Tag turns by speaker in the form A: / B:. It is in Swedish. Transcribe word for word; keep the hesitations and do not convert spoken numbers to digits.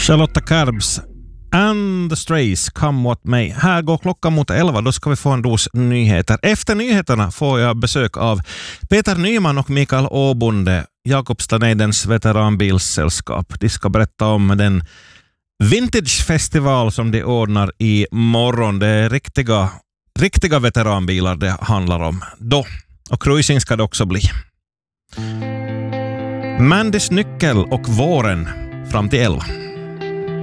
A: Charlotta Karbs and the Strays, Come What May. Här går klockan mot elva, då ska vi få en dos nyheter. Efter nyheterna får jag besök av Peter Nyman och Mikael Åbonde, Jakobstaneidens veteranbilssällskap. De ska berätta om den Vintage-festival som de ordnar i morgon. Det är riktiga, riktiga veteranbilar det handlar om då. Och cruising ska det också bli. Mandys nyckel och våren fram till elva.